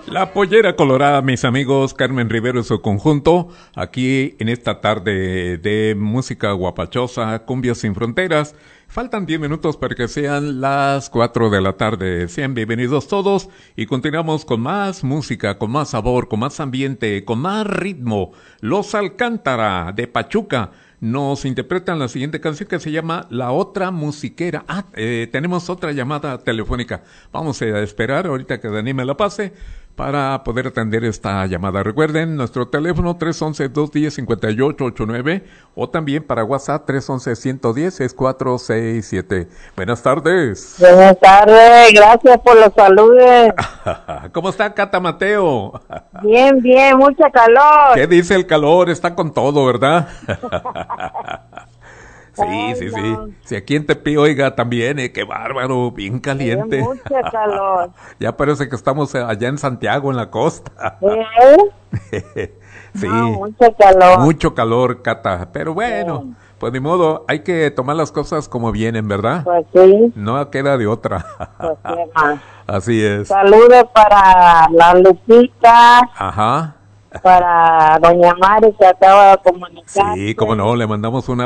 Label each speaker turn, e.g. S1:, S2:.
S1: La pollera colorada, mis amigos, Carmen Rivero y su conjunto, aquí en esta tarde de música guapachosa, cumbia sin fronteras. Faltan 10 minutos para que sean las 4 de la tarde. Sean bienvenidos todos y continuamos con más música, con más sabor, con más ambiente, con más ritmo. Los Alcántara de Pachuca nos interpretan la siguiente canción que se llama La Otra Musiquera. Tenemos otra llamada telefónica. Vamos a esperar ahorita que Dani me la pase para poder atender esta llamada. Recuerden, nuestro teléfono 311-210-5889 o también para WhatsApp 311-110-6467. Buenas tardes.
S2: Buenas tardes, gracias por los saludos.
S1: ¿Cómo está Cata Mateo?
S2: Bien, bien, mucha calor.
S1: ¿Qué dice el calor? Está con todo, ¿verdad? Sí,
S2: Ay,
S1: sí,
S2: no.
S1: sí. Si aquí en Tepi, oiga, también, qué bárbaro, bien caliente.
S2: Hay mucha calor.
S1: Ya parece que estamos allá en Santiago, en la costa. Sí,
S2: No, mucho calor.
S1: mucho calor, Cata. Pero bueno, pues ni modo, hay que tomar las cosas como vienen, ¿verdad?
S2: Pues sí,
S1: No queda de otra.
S2: pues qué más.
S1: Así es.
S2: Saludos para la Lupita,
S1: Ajá.
S2: para Doña Mari que acaba de comunicar.
S1: Sí, cómo no, le mandamos un